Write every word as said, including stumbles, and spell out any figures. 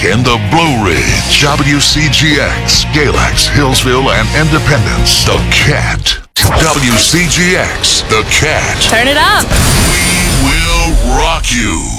In the Blue Ridge, W C G X, Galax, Hillsville, and Independence, The Cat. W C G X, The Cat. Turn it up. We will rock you.